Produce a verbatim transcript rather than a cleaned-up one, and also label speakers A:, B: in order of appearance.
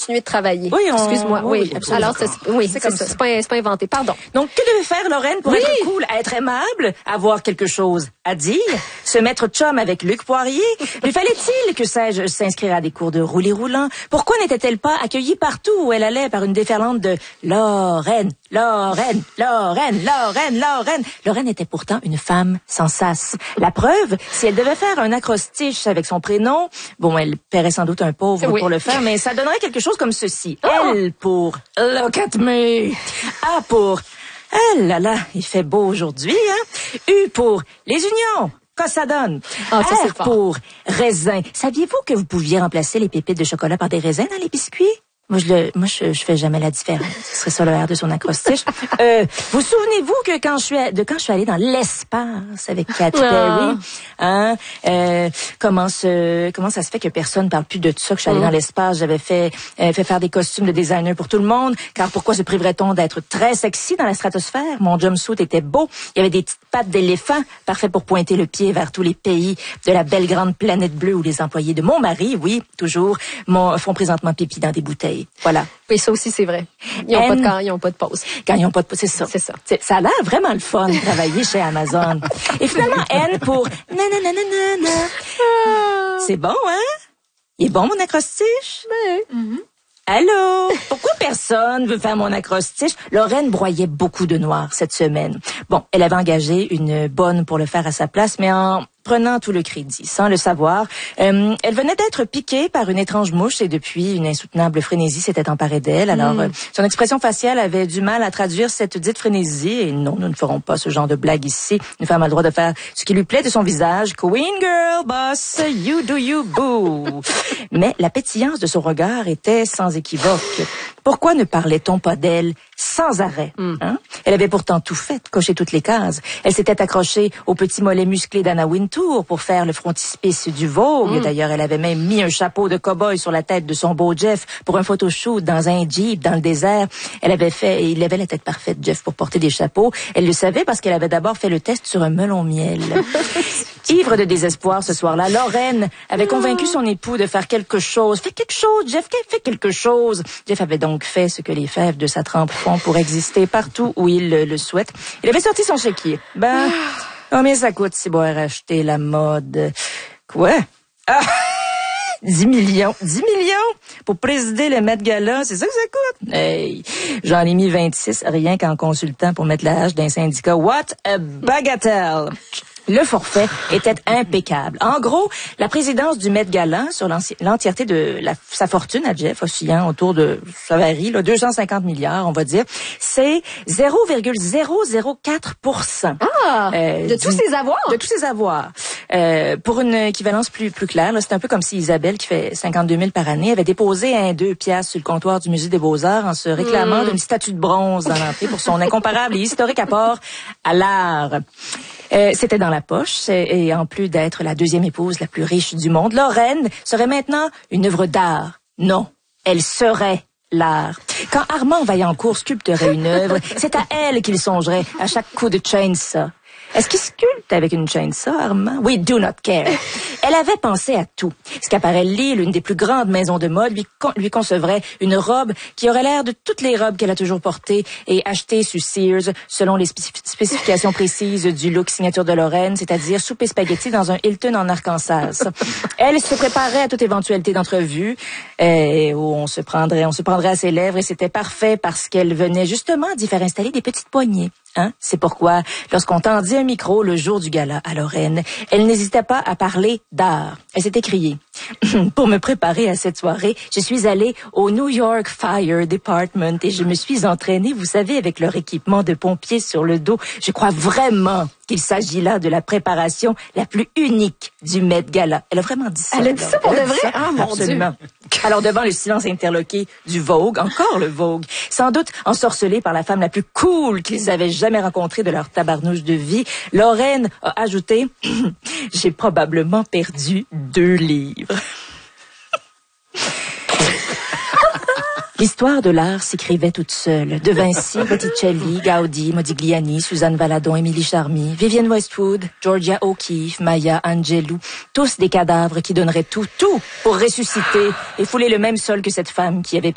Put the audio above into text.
A: continuer de travailler.
B: Oui, on...
A: Excuse-moi. Oui,
B: oui absolument.
A: Alors, c'est, oui, c'est, c'est comme ça. C'est pas, c'est pas inventé. Pardon.
B: Donc, que devait faire Lorraine pour
A: oui.
B: être cool, être aimable, avoir quelque chose à dire, se mettre chum avec Luc Poirier? Lui fallait-il, que sais-je, s'inscrire à des cours de roulis roulant? Pourquoi n'était-elle pas accueillie partout où elle allait par une déferlante de Lorraine, Lorraine, Lorraine, Lorraine, Lorraine? Lorraine était pourtant une femme sans sas. La preuve, si elle devait faire un acrostiche avec son prénom, bon, elle paierait sans doute un pauvre oui. pour le faire, mais ça donnerait quelque chose comme ceci. Oh. L pour Look at me. A pour Ah là là, il fait beau aujourd'hui, hein? U pour les unions. Qu'est-ce que ça donne?
A: Oh, ça,
B: R pour raisin. Saviez-vous que vous pouviez remplacer les pépites de chocolat par des raisins dans les biscuits? Moi, je le, moi, je, je fais jamais la différence. Ce serait ça le R de son acrostiche. euh, vous souvenez-vous que quand je suis, à, de quand je suis allée dans l'espace avec Katy Perry, hein, euh, comment se, comment ça se fait que personne parle plus de ça, que je suis allée mm. dans l'espace, j'avais fait, euh, fait faire des costumes de designer pour tout le monde, car pourquoi se priverait-on d'être très sexy dans la stratosphère? Mon jumpsuit était beau, il y avait des petites pattes d'éléphant, parfait pour pointer le pied vers tous les pays de la belle grande planète bleue où les employés de mon mari, oui, toujours, mon, font présentement pipi dans des bouteilles. Voilà.
A: Oui, ça aussi, c'est vrai. Ils n'ont pas de quand, ils n'ont pas de pause.
B: Quand ils n'ont pas de pause, c'est ça.
A: C'est ça.
B: C'est, ça a l'air vraiment le fun de travailler chez Amazon. Et finalement, N pour nanananana. C'est bon, hein? Il est bon, mon acrostiche?
A: Oui.
B: Mm-hmm. Allô? Pourquoi personne veut faire mon acrostiche? Lorraine broyait beaucoup de noir cette semaine. Bon, elle avait engagé une bonne pour le faire à sa place, mais en prenant tout le crédit, sans le savoir. Euh, elle venait d'être piquée par une étrange mouche et depuis, une insoutenable frénésie s'était emparée d'elle. Alors, mm. euh, son expression faciale avait du mal à traduire cette dite frénésie. Et non, nous ne ferons pas ce genre de blague ici. Une femme a le droit de faire ce qui lui plaît de son visage. Queen girl, boss, you do you boo. Mais la pétillance de son regard était sans équivoque. Pourquoi ne parlait-on pas d'elle sans arrêt? Mm. Hein? Elle avait pourtant tout fait, coché toutes les cases. Elle s'était accrochée au petit mollet musclé d'Anna Wintour pour faire le frontispice du Vogue. Mm. D'ailleurs, elle avait même mis un chapeau de cow-boy sur la tête de son beau Jeff pour un photoshoot dans un Jeep dans le désert. Elle avait fait, et il avait la tête parfaite, Jeff, pour porter des chapeaux. Elle le savait parce qu'elle avait d'abord fait le test sur un melon miel. Ivre de désespoir ce soir-là, Lorraine avait convaincu son époux de faire quelque chose. Fais quelque chose, Jeff, fais quelque chose. Jeff avait donc fait ce que les fèves de sa trempe font pour exister partout où il le, le souhaite. Il avait sorti son chéquier. Ben, combien ça coûte si boire acheter la mode? Quoi? Ah! dix millions. dix millions pour présider le Met Gala, c'est ça que ça coûte? Hey, j'en ai mis vingt-six rien qu'en consultant pour mettre la hache d'un syndicat. What a bagatelle! Le forfait était impeccable. En gros, la présidence du Met Gala sur l'entièreté de la, sa fortune à Jeff, oscillant autour de, ça varie, là, deux cent cinquante milliards, on va dire, c'est zéro virgule zéro zéro quatre pour cent.
A: Ah! Euh, de tous ses avoirs?
B: De tous ses avoirs. Euh, pour une équivalence plus, plus claire, là, c'est un peu comme si Isabelle, qui fait cinquante-deux mille par année, avait déposé un deux piastres sur le comptoir du Musée des Beaux-Arts en se réclamant mmh. d'une statue de bronze dans l'entrée pour son incomparable et historique apport à l'art. Euh, c'était dans la poche, et en plus d'être la deuxième épouse la plus riche du monde, Lorraine serait maintenant une œuvre d'art. Non, elle serait l'art. Quand Armand Vaillancourt sculpterait une œuvre, c'est à elle qu'il songerait à chaque coup de chainsaw. Est-ce qu'il sculpte avec une chainsaw, Armand? We do not care. Elle avait pensé à tout. Schiaparelli, l'une des plus grandes maisons de mode, lui, con- lui concevrait une robe qui aurait l'air de toutes les robes qu'elle a toujours portées et achetées sur Sears selon les spécif- spécifications précises du look signature de Lorraine, c'est-à-dire souper spaghetti dans un Hilton en Arkansas. Elle se préparait à toute éventualité d'entrevue euh, où on se prendrait, on se prendrait à ses lèvres et c'était parfait parce qu'elle venait justement d'y faire installer des petites poignées. Hein? C'est pourquoi, lorsqu'on tendit un micro le jour du gala à Lorraine, elle n'hésitait pas à parler d'art. Elle s'est écriée. Pour me préparer à cette soirée, je suis allée au New York Fire Department et je me suis entraînée, vous savez, avec leur équipement de pompiers sur le dos. Je crois vraiment qu'il s'agit là de la préparation la plus unique du Met Gala. Elle a vraiment dit ça.
A: Elle a dit ça pour de vrai? Ah, mon
B: Absolument. Dieu. Alors, devant le silence interloqué du Vogue, encore le Vogue, sans doute ensorcelée par la femme la plus cool qu'ils avaient jamais rencontrée de leur tabarnouche de vie, Lorraine a ajouté « J'ai probablement perdu deux livres. » L'histoire de l'art s'écrivait toute seule. De Vinci, Botticelli, Gaudi, Modigliani, Suzanne Valadon, Émilie Charmy, Vivienne Westwood, Georgia O'Keeffe, Maya Angelou. Tous des cadavres qui donneraient tout, tout pour ressusciter et fouler le même sol que cette femme qui avait